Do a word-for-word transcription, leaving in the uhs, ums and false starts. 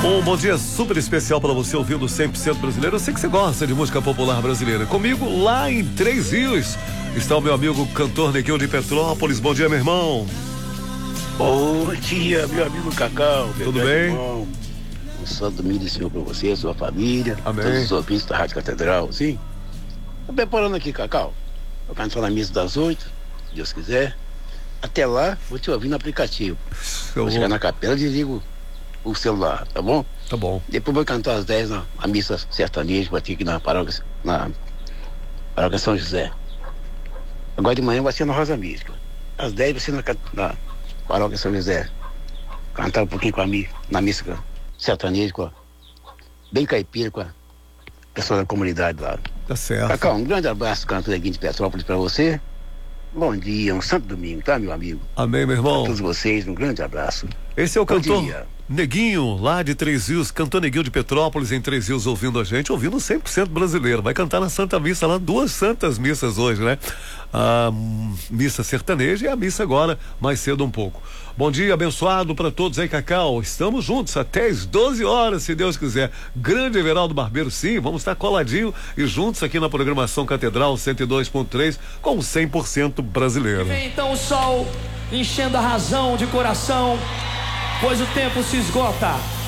Um bom dia super especial para você ouvindo cem por cento brasileiro. Eu sei que você gosta de música popular brasileira. Comigo lá em Três Rios está o meu amigo cantor Neguinho de Petrópolis. Bom dia, meu irmão. Bom dia, meu amigo Cacau. Tudo bem? Irmão. Um santo domingo do Senhor para você, sua família. Amém. Todos os ouvintes da Rádio Catedral, sim? Tô preparando aqui, Cacau. Eu canto na missa das oito, se Deus quiser. Até lá, vou te ouvir no aplicativo. Eu vou chegar na capela, desligo o celular, tá bom? Tá bom. Depois vou cantar às dez na a missa sertaneja, vou aqui na paróquia, na paróquia São José. Agora de manhã vai ser na Rosa Mística. Às dez vai ser na, na paróquia São José. Cantar um pouquinho com a mim, na missa sertaneja, com a, bem caipira, com a pessoa da comunidade lá. Tá certo. Cacau, um grande abraço, canto Neguinho de Petrópolis pra você. Bom dia, um santo domingo, tá, meu amigo? Amém, meu irmão. A todos vocês, um grande abraço. Esse é o Bom cantor dia. Neguinho, lá de Três Rios, cantor Neguinho de Petrópolis, em Três Rios, ouvindo a gente, ouvindo cem por cento brasileiro. Vai cantar na Santa Missa lá, duas santas missas hoje, né? A missa sertaneja e a missa agora, mais cedo um pouco. Bom dia, abençoado para todos aí, Cacau. Estamos juntos até as doze horas, se Deus quiser. Grande Everaldo Barbeiro, sim, vamos estar coladinho e juntos aqui na programação Catedral cento e dois ponto três com cem por cento brasileiro. Vem então o sol enchendo a razão de coração, pois o tempo se esgota.